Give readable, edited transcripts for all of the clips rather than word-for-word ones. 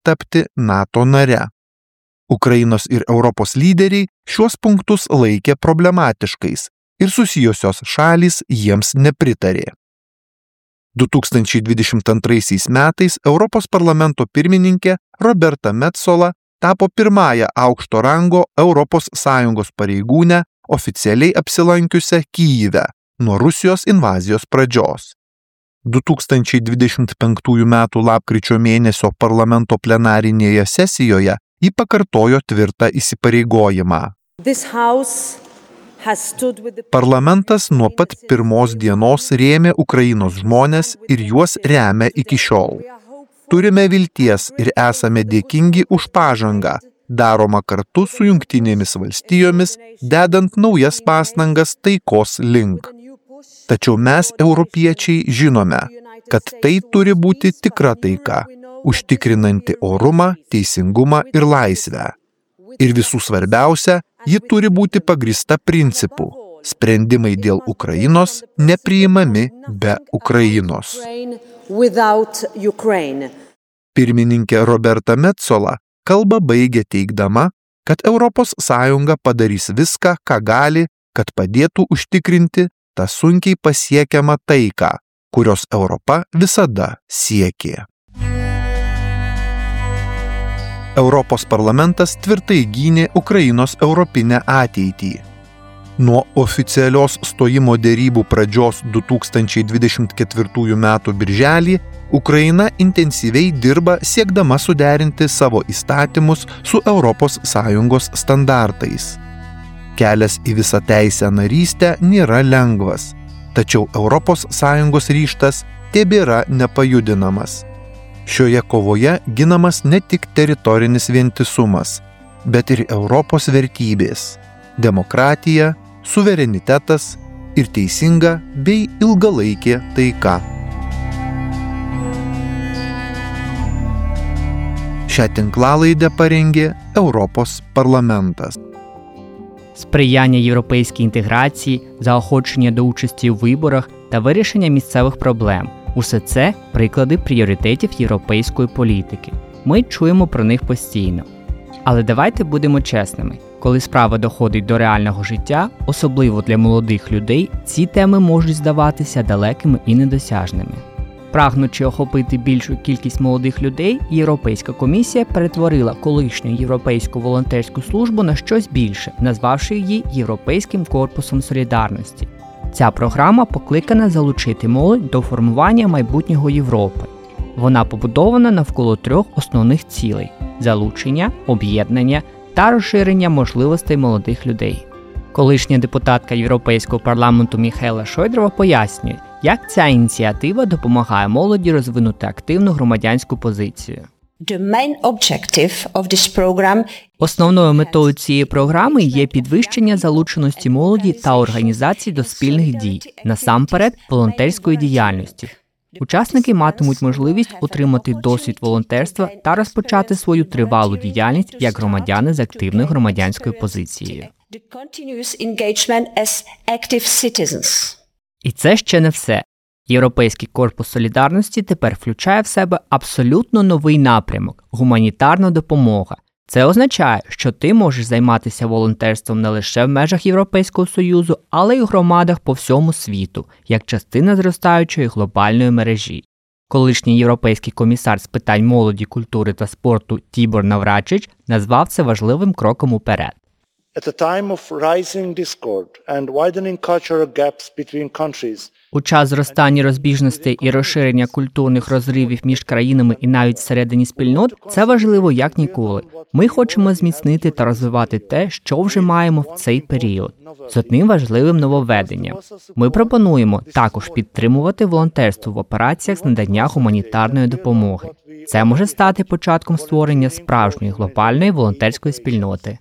tapti NATO nare. Ukrainos ir Europos lyderiai šiuos punktus laikė problematiškais ir susijusios šalys jiems nepritarė. 2022 metais Europos parlamento pirmininkė Roberta Metsola tapo pirmąją aukšto rango ES pareigūnę oficialiai apsilankiusią Kyjive nuo Rusijos invazijos pradžios. 2025 metų lapkričio mėnesio parlamento plenarinėje sesijoje ji pakartojo tvirtą įsipareigojimą. Parlamentas nuo pat pirmos dienos rėmė Ukrainos žmones ir juos remia iki šiol. Turime vilties ir esame dėkingi už pažangą, daroma kartu su Jungtinėmis valstijomis, dedant naujas pastangas taikos link. Tačiau mes, europiečiai, žinome, kad tai turi būti tikra taika, užtikrinanti orumą, teisingumą ir laisvę. Ir visų svarbiausia, ji turi būti pagrįsta principu. Sprendimai dėl Ukrainos nepriimami be Ukrainos. Pirmininkė Roberta Metsola kalbą baigė teigdama, kad ES padarys viską, ką gali, kad padėtų užtikrinti tą sunkiai pasiekiamą taiką, kurios Europa visada siekė. Europos parlamentas tvirtai gynė Ukrainos europinę ateitį. Nuo oficialios stojimo derybų pradžios 2024 metų birželį Ukraina intensyviai dirba siekdama suderinti savo įstatymus su ES standartais. Kelias į visą teisę narystę nėra lengvas, tačiau ES ryžtas tebėra nepajudinamas. Šioje kovoje ginamas ne tik teritorinis vientisumas, bet ir Europos vertybės – demokratija, suverenitetas ir teisinga bei ilgalaikė taika. Šią tinklalaidę парengė Europos parlamentas. Сприяння європейській інтеграції, заохочення до участі у виборах та вирішення місцевих проблем – усе це приклади пріоритетів європейської політики. Ми чуємо про них постійно. Але давайте будемо чесними. Коли справа доходить до реального життя, особливо для молодих людей, ці теми можуть здаватися далекими і недосяжними. Прагнучи охопити більшу кількість молодих людей, Європейська комісія перетворила колишню Європейську волонтерську службу на щось більше, назвавши її Європейським корпусом солідарності. Ця програма покликана залучити молодь до формування майбутнього Європи. Вона побудована навколо 3 основних цілей – залучення, об'єднання та розширення можливостей молодих людей. Колишня депутатка Європейського парламенту Міхаела Шойдрова пояснює, як ця ініціатива допомагає молоді розвинути активну громадянську позицію. Основною метою цієї програми є підвищення залученості молоді та організацій до спільних дій, насамперед волонтерської діяльності. Учасники матимуть можливість отримати досвід волонтерства та розпочати свою тривалу діяльність як громадяни з активною громадянською позицією. І це ще не все. Європейський корпус солідарності тепер включає в себе абсолютно новий напрямок – гуманітарна допомога. Це означає, що ти можеш займатися волонтерством не лише в межах Європейського Союзу, але й у громадах по всьому світу, як частина зростаючої глобальної мережі. Колишній європейський комісар з питань молоді, культури та спорту Тібор Наврачич назвав це важливим кроком уперед. У час зростання розбіжностей і розширення культурних розривів між країнами і навіть всередині спільнот, це важливо як ніколи. Ми хочемо зміцнити та розвивати те, що вже маємо в цей період. З одним важливим нововведенням. Ми пропонуємо також підтримувати волонтерство в операціях з надання гуманітарної допомоги. Це може стати початком створення справжньої глобальної волонтерської спільноти.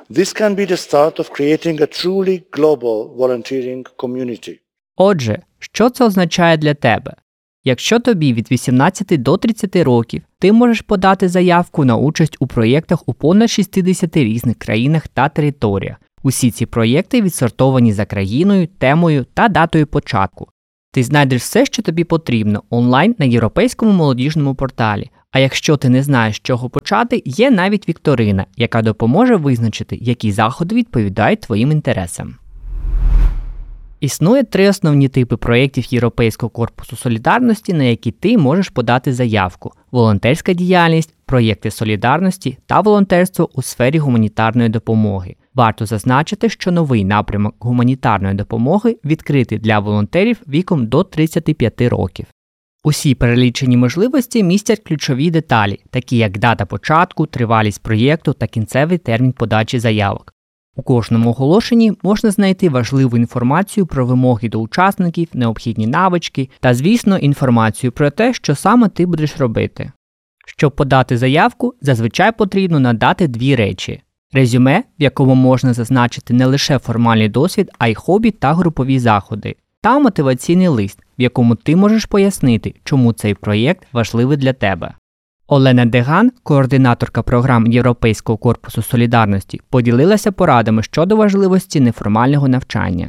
Отже, що це означає для тебе? Якщо тобі від 18 до 30 років, ти можеш подати заявку на участь у проєктах у понад 60 різних країнах та територіях. Усі ці проєкти відсортовані за країною, темою та датою початку. Ти знайдеш все, що тобі потрібно, онлайн на європейському молодіжному порталі, А якщо ти не знаєш, з чого почати, є навіть вікторина, яка допоможе визначити, які заходи відповідають твоїм інтересам. Існує 3 основні типи проєктів Європейського корпусу солідарності, на які ти можеш подати заявку: волонтерська діяльність, проєкти солідарності та волонтерство у сфері гуманітарної допомоги. Варто зазначити, що новий напрямок гуманітарної допомоги відкритий для волонтерів віком до 35 років. Усі перелічені можливості містять ключові деталі, такі як дата початку, тривалість проєкту та кінцевий термін подачі заявок. У кожному оголошенні можна знайти важливу інформацію про вимоги до учасників, необхідні навички та, звісно, інформацію про те, що саме ти будеш робити. Щоб подати заявку, зазвичай потрібно надати 2 речі: резюме, в якому можна зазначити не лише формальний досвід, а й хобі та групові заходи, та мотиваційний лист, в якому ти можеш пояснити, чому цей проєкт важливий для тебе. Олена Деган, координаторка програм Європейського корпусу солідарності, поділилася порадами щодо важливості неформального навчання.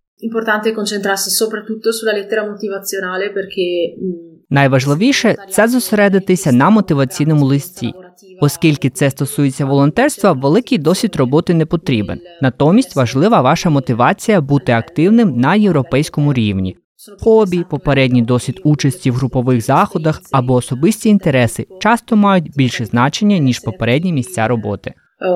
Найважливіше – це зосередитися на мотиваційному листі. Оскільки це стосується волонтерства, великий досвід роботи не потрібен. Натомість важлива ваша мотивація бути активним на європейському рівні. Хобі, попередній досвід участі в групових заходах або особисті інтереси часто мають більше значення, ніж попередні місця роботи.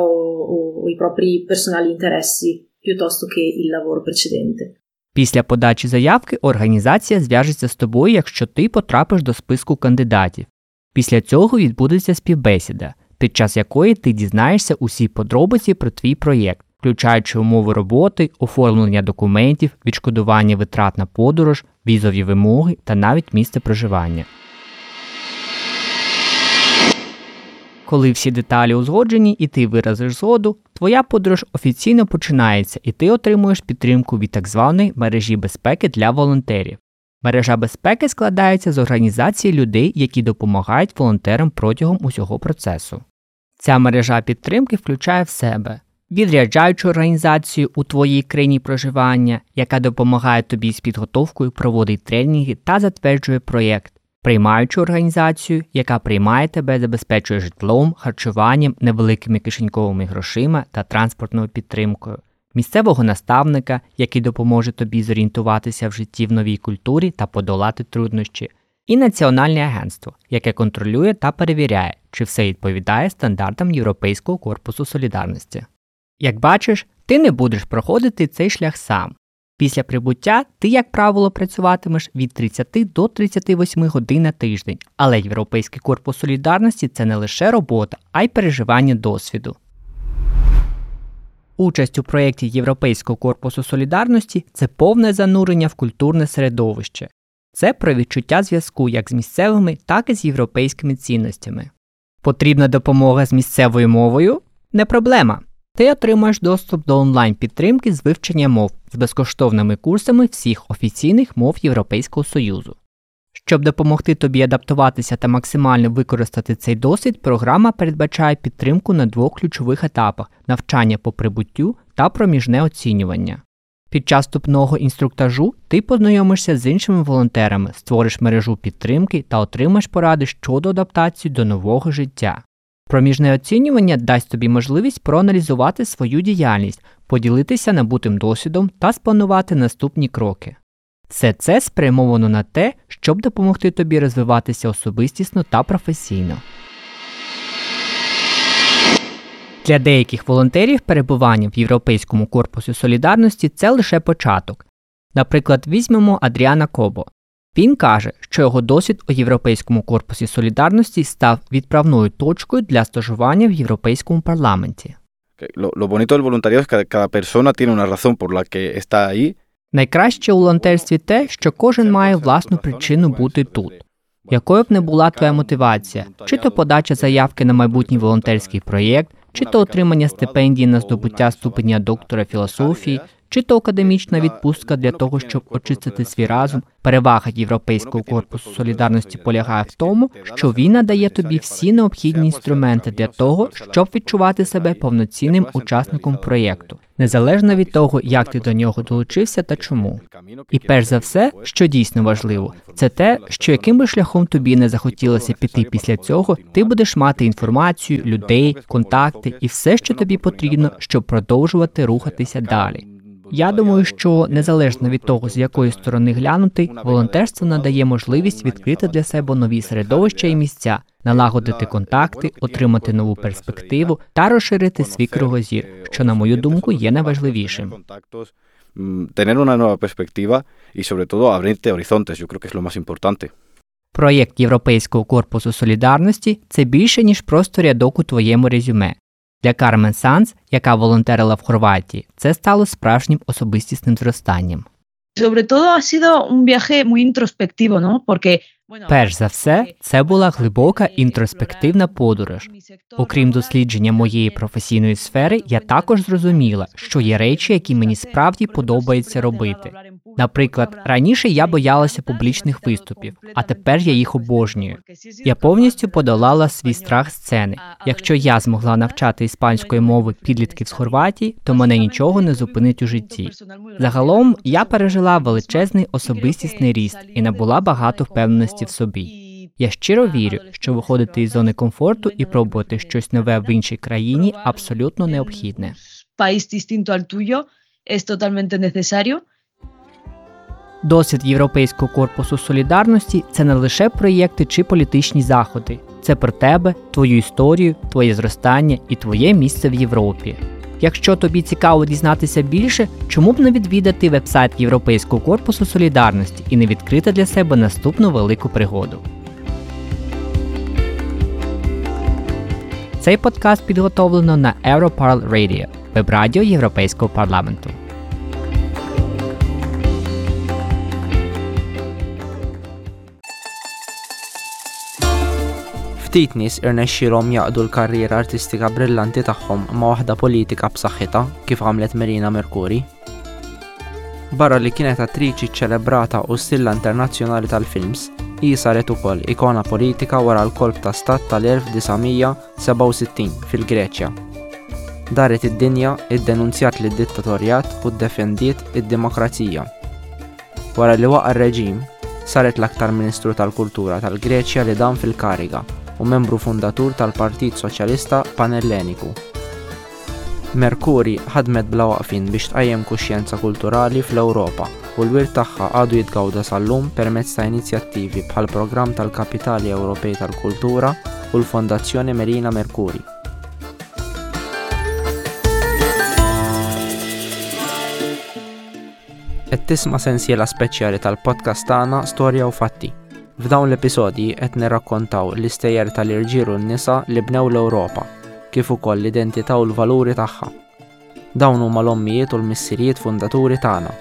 Після подачі заявки організація зв'яжеться з тобою, якщо ти потрапиш до списку кандидатів. Після цього відбудеться співбесіда, під час якої ти дізнаєшся усі подробиці про твій проєкт, включаючи умови роботи, оформлення документів, відшкодування витрат на подорож, візові вимоги та навіть місце проживання. Коли всі деталі узгоджені і ти виразиш згоду, твоя подорож офіційно починається і ти отримуєш підтримку від так званої мережі безпеки для волонтерів. Мережа безпеки складається з організацій людей, які допомагають волонтерам протягом усього процесу. Ця мережа підтримки включає в себе відряджаючу організацію у твоїй країні проживання, яка допомагає тобі з підготовкою, проводить тренінги та затверджує проєкт, приймаючу організацію, яка приймає тебе, забезпечує житлом, харчуванням, невеликими кишеньковими грошима та транспортною підтримкою, місцевого наставника, який допоможе тобі зорієнтуватися в житті в новій культурі та подолати труднощі, і Національне агентство, яке контролює та перевіряє, чи все відповідає стандартам Європейського корпусу солідарності. Як бачиш, ти не будеш проходити цей шлях сам. Після прибуття ти, як правило, працюватимеш від 30 до 38 годин на тиждень, але Європейський корпус солідарності – це не лише робота, а й переживання досвіду. Участь у проєкті Європейського корпусу солідарності – це повне занурення в культурне середовище. Це про відчуття зв'язку як з місцевими, так і з європейськими цінностями. Потрібна допомога з місцевою мовою? Не проблема. Ти отримаєш доступ до онлайн-підтримки з вивчення мов з безкоштовними курсами всіх офіційних мов Європейського Союзу. Щоб допомогти тобі адаптуватися та максимально використати цей досвід, програма передбачає підтримку на 2 ключових етапах – навчання по прибуттю та проміжне оцінювання. Під час вступного інструктажу ти познайомишся з іншими волонтерами, створиш мережу підтримки та отримаєш поради щодо адаптації до нового життя. Проміжне оцінювання дасть тобі можливість проаналізувати свою діяльність, поділитися набутим досвідом та спланувати наступні кроки. Все це спрямовано на те, щоб допомогти тобі розвиватися особистісно та професійно. Для деяких волонтерів перебування в Європейському корпусі солідарності – це лише початок. Наприклад, візьмемо Адріана Кобо. Він каже, що його досвід у Європейському корпусі солідарності став відправною точкою для стажування в Європейському парламенті. Найкраще у волонтерстві те, що кожен має власну причину бути тут. Якою б не була твоя мотивація, чи то подача заявки на майбутній волонтерський проєкт, чи то отримання стипендії на здобуття ступеня доктора філософії, чи то академічна відпустка для того, щоб очистити свій разум. Перевага Європейського корпусу солідарності полягає в тому, що він надає тобі всі необхідні інструменти для того, щоб відчувати себе повноцінним учасником проєкту, незалежно від того, як ти до нього долучився та чому. І перш за все, що дійсно важливо, це те, що яким би шляхом тобі не захотілося піти після цього, ти будеш мати інформацію, людей, контакти і все, що тобі потрібно, щоб продовжувати рухатися далі. Я думаю, що незалежно від того, з якої сторони глянути, волонтерство надає можливість відкрити для себе нові середовища і місця, налагодити контакти, отримати нову перспективу та розширити свій кругозір, що, на мою думку, є найважливішим. Tener una nueva perspectiva y sobre todo abrirte horizontes, yo creo que es lo más importante. Проєкт Європейського корпусу солідарності – це більше, ніж просто рядок у твоєму резюме. Для Кармен Санз, яка волонтерила в Хорватії, це стало справжнім особистісним зростанням. Sobre todo ha sido un viaje muy introspectivo, ¿no? Porque Перш за все, це була глибока інтроспективна подорож. Окрім дослідження моєї професійної сфери, я також зрозуміла, що є речі, які мені справді подобається робити. Наприклад, раніше я боялася публічних виступів, а тепер я їх обожнюю. Я повністю подолала свій страх сцени. Якщо я змогла навчати іспанської мови підлітків з Хорватії, то мене нічого не зупинить у житті. Загалом, я пережила величезний особистісний ріст і набула багато впевненості в собі. Я щиро вірю, що виходити із зони комфорту і пробувати щось нове в іншій країні абсолютно необхідне. Досвід Європейського корпусу солідарності – це не лише проєкти чи політичні заходи. Це про тебе, твою історію, твоє зростання і твоє місце в Європі. Якщо тобі цікаво дізнатися більше, чому б не відвідати вебсайт Європейського корпусу солідарності і не відкрити для себе наступну велику пригоду. Цей подкаст підготовлено на Europarl Radio, веб-радіо Європейського парламенту. Ftit nies irnexxielhom jaqdu l-karriera artistika brillanti tagħhom ma' waħda politika b'saħħitha kif għamlet Marina Mercuri. Barra li kienet attriċi ċċelebrata u stilla internazzjonali tal-films, hi saret ukoll ikona politika wara l-kolb ta' stat tal-1967 fil-Greċja. Daret id-dinja, iddenunzjat lid-dittatorjat u ddefendiet id-demokrazija. Wara li waqa' r-reġim, saret l-aktar Ministru tal-Kultura tal-Greċja li dam fil-kariga u membru fundatur tal-Partit Soċjalista Panelleniku. Mercuri ħadmet bla waqfin biex tqajjem kuxjenza kulturali fl-Ewropa u l-wirt tagħha għadu jitgawda sal-lum permezz ta' inizjattivi bħal programm tal-Kapitali Ewropej tal-Kultura u l-Fondazzjoni Marina Mercuri. Qed tisma' sensiela speċjali tal-podcast tagħna Storja u Fatti. F'dawn l-episodji qed nirrakkontaw l-istejjer tal-irġiel u n-nisa li bnew l-Ewropa, kif ukoll l-identità u l-valuri tagħha. Dawn huma l-ommijiet u l-missirijiet fundaturi tagħna.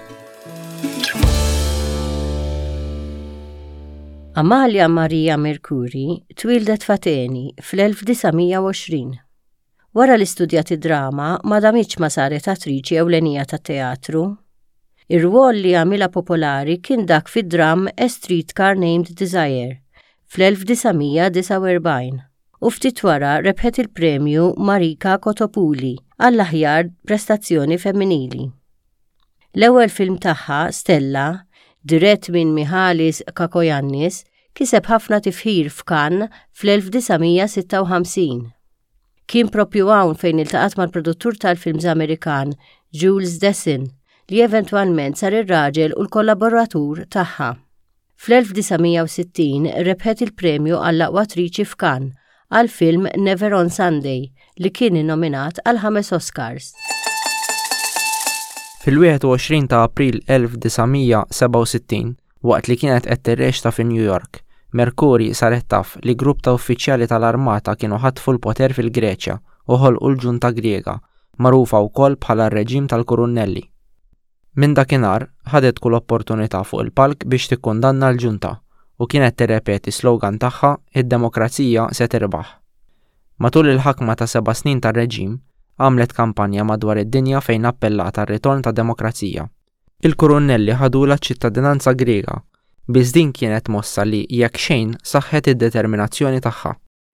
Amalia Maria Mercuri twildet f'Ateni fl-1920. Wara li studjat id-drama ma damitx ma saret attriċi ewlenija tat-teatru. Ir-rwol li għamilha popolari kien dak fid-dram A Streetcar Named Desire fl-1949 u ftit wara rebħet il-premju Marika Kotopuli għall-aħjar prestazzjoni femminili. L-ewwel film tagħha, Stella, dirett minn Mihalis Kakoyannis, kiseb ħafna tifħir f'Cannes fl-1956. Kien propju hawn fejn iltaqat mal-produttur tal-films Amerikan Jules Dessin li eventwalment sar ir-raġel u l-kollaboratur tagħha. Fl-1960 rebħet il-premju għall-aqwa attriċi f'Cannes għal-film Never on Sunday li kien innominat għal 5 Oscars. Fil-21 ta' April 1967, waqt li kienet qed tirrexta fi New York, Mercuri saret taf li grupp ta' uffiċjali tal-armata kienu ħatfu l-poter fil-Greċja u ħolqu l-ġunta Griega, magħrufa wkoll bħala r-reġim tal-Kurunelli. Minn dakinhar ħadet kull opportunità fuq il-palk biex tikkundanna l-ġunta u kienet tirrepeti slogan tagħha id-demokrazija se tirbaħ. Matul il-ħakma ta' 7 snin tar-reġim, għamlet kampanja madwar id-dinja fejn appellat għar-ritorn ta' demokrazija. Il-Kurunelli ħadula ċ-ċittadinanza Griega, biż din kienet mossa li jekk xejn saħħet id-determinazzjoni tagħha.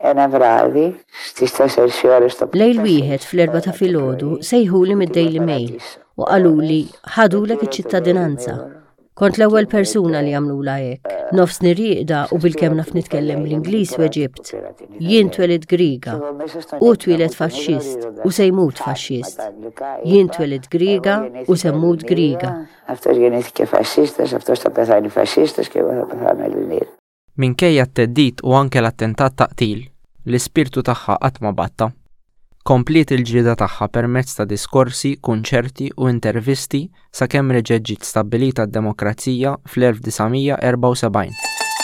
Lejl wieħed fl-4 ta' filgħodu sejħuli mid-Daily Mail u qaluli ħadulek iċ-ċittadinanza. Kont l-ewwel persuna li għamlula hekk. Nofs nirriqda u bil-kemm naf nitkellem l-Ingliż u Eġibt. Jien twelid Griega u twielet faxxist u se jmut faxxist. Jien twelid Griega u se mmut Griega. Minkejja t-teddit u anke l-attentat ta' qtil, l-ispirtu tagħha qatt ma batta. Komplit il-ġrida tagħha permezz ta' diskorsi, kunċerti u intervisti sakemm reġgħet ġiet stabbilita d-demokrazija fl-1974.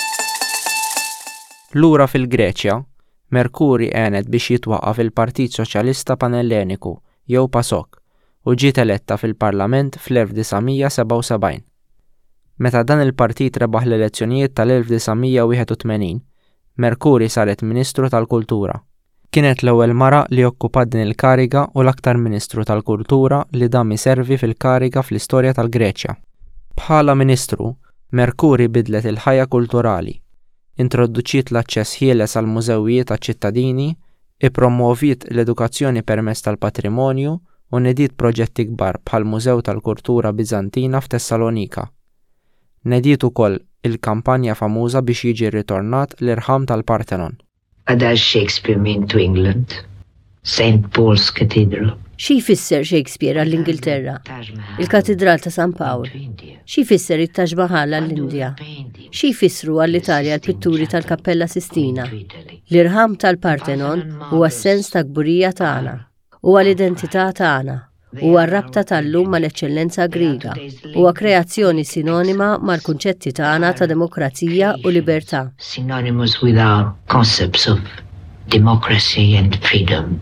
Lura fil-Greċja, Merkuri għenet biex jitwaqqaf il-Partit Soċjalista Panelleniku jew PASOK u ġiet eletta fil-Parlament fl-1977. Meta dan il-partit rebaħ l-elezzjonijiet tal-1981, Merkuri saret Ministru tal-Kultura. Kienet l-ewwel mara li okkupat din il-kariga u l-aktar Ministru tal-Kultura li dam iservi fil-kariga fl-istorja tal-Greċja. Bħala Ministru, Merkuri bidlet il-ħajja kulturali, introduċiet l-aċċess ħieles għal mużewijiet għaċ-ċittadini, ippromovit l-edukazzjoni permezz tal-patrimonju u nediet proġetti kbar bħal Mużew tal-Kultura Biżantina f'Tessalonika. Nediet ukoll il-kampanja famuża biex jiġi ritornat l-irħam tal-Parthenon. Għadha Shakespeare minn to England, St. Paul's Cathedral. Xi jfisser Shakespeare għall-Ingilterra? Il-Katedral ta' San Pawl. Xi jfisser it-Taj Mahal għall-Indja? Xi jfissru għall-Italja l-pitturi tal-Kappella Sistina? L-irħam tal-Parthenon huwa s-sens ta' gburija tagħna, huwa l-identità tagħna, huwa r-rabta tal-lum mal-eċċellenza Griega, huwa kreazzjoni sinonima mal-kunċetti tagħna ta' demokrazija u libertà. Synonymous with our concepts of democracy and freedom.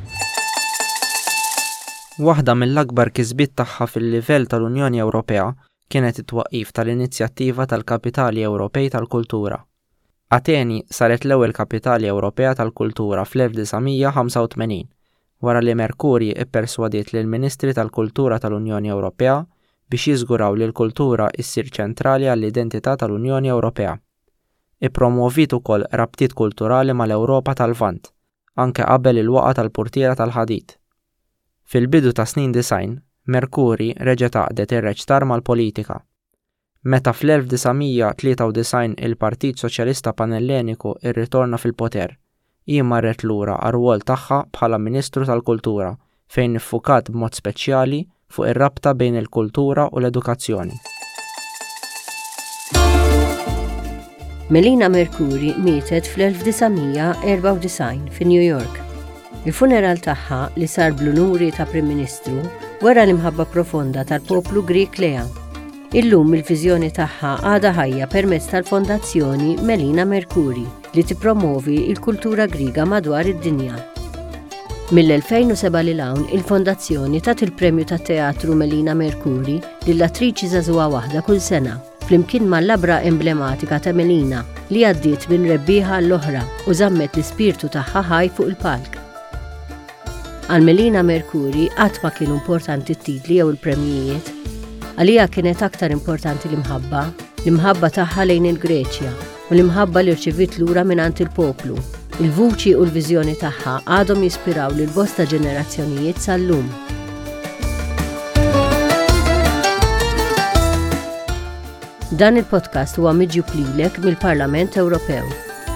Waħda mill-akbar kisbiet tagħha fil-livell tal-Unjoni Ewropea kienet it-twaqqif tal-Inizjattiva tal-Kapitali Ewropej tal-Kultura. Ateni saret l-ewwel Kapitali Ewropea tal-Kultura fl-1985, wara li Merkuri ipperswadiet lill Ministri tal-Kultura tal-Unjoni Ewropea biex jiżguraw li l-kultura ssir ċentrali għall-identità tal-Unjoni Ewropea. Ippromovit ukoll rabtiet kulturali mal-Ewropa tal-Lvant, anke qabel il-waqa' tal-Purtiera tal-Ħadid. Fil-bidu ta' snin 90, Merkuri reġgħet għaqdet ir-reċtar mal-politika. Meta fl-1993 il-Partit Soċjalista Panelleniku irritorna fil-poter, hi marret lura għar-rwol tagħha bħala Ministru tal-Kultura fejn iffukat b'mod speċjali fuq ir-rabta bejn il-kultura u l-edukazzjoni. Melina Merkuri mietet fl-1994 fi New York. Il-funeral tagħha li sar bl-unuri ta' Prim Ministru wara l-imħabba profonda tal-poplu Grieg leha. Illum il-viżjoni tagħha għadha ħajja permezz tal-Fondazzjoni Melina Merkuri li tippromovi l-kultura Griega madwar id-dinja. Mill-2007 lil hawn il-Fondazzjoni tat il-Premju tat-Teatru Melina Merkuri lill-attriċi żagħżugħa waħda kull sena, flimkien mal-labra emblematika ta' Melina li għaddiet minn rebbieħa l-oħra u żammet l-ispirtu tagħha ħaj fuq il-palk. Għal Melina Merkuri qatt ma kienu importanti t-titli jew il-premjijiet. Għalija kienet aktar importanti l-imħabba tagħha lejn il-Greċja u l-imħabba li rċivit lura mingħand il-poplu. Il-vuċi u l-viżjoni tagħha għadhom jispiraw lil bosta ġenerazzjonijiet sal-lum. Dan il-podcast huwa miġjub lilek mill-Parlament Ewropew.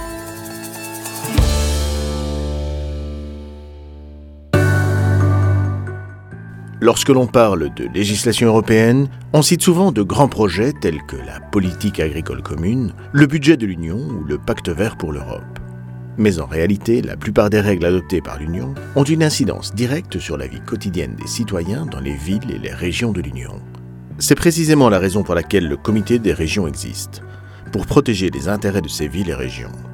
Lorsque l'on parle de législation européenne, on cite souvent de grands projets tels que la politique agricole commune, le budget de l'Union ou le pacte vert pour l'Europe. Mais en réalité, la plupart des règles adoptées par l'Union ont une incidence directe sur la vie quotidienne des citoyens dans les villes et les régions de l'Union. C'est précisément la raison pour laquelle le Comité des régions existe, pour protéger les intérêts de ces villes et régions.